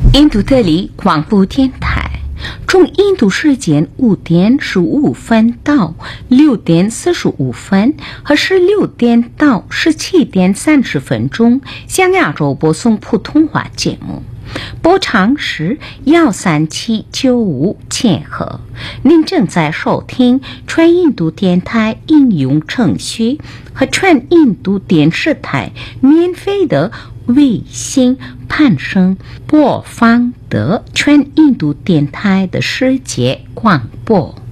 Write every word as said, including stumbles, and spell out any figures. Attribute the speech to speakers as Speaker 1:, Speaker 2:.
Speaker 1: 印度德里广播电台，从印度时间五点十五分到六点四十五分和十六点到十七点三十分钟，向亚洲播送普通话节目。波长是幺三七九五千赫。您正在收听全印度电台应用程序和全印度电视台免费的卫星攀升播放的全印度电台的世界广播。